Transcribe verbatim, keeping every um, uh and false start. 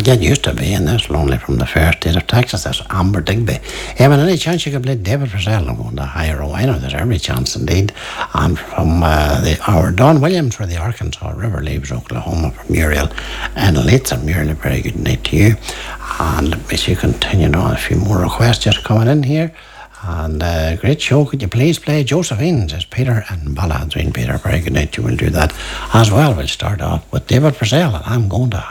get used to being this lonely from the fair state of Texas. That's Amber Digby. Evan, any chance you could play David Purcell? I'm going to hire I know there's every chance indeed. And from uh, the our Don Williams for the Arkansas River leaves Oklahoma for Muriel and Elitza. Muriel, a very good night to you. And as you continue on, a few more requests just coming in here. And uh, great show. Could you please play Josephine, says Peter, and Balladrine Peter. Very good night. You will do that as well. We'll start off with David Purcell, and I'm going to